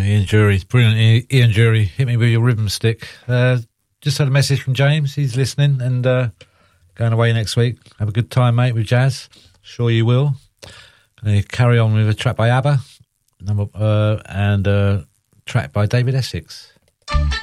Ian Jury, brilliant. Ian Jury, hit me with your rhythm stick. Just had a message from James. He's listening and going away next week. Have a good time, mate, with jazz. Sure you will. Going to carry on with a track by ABBA and a track by David Essex.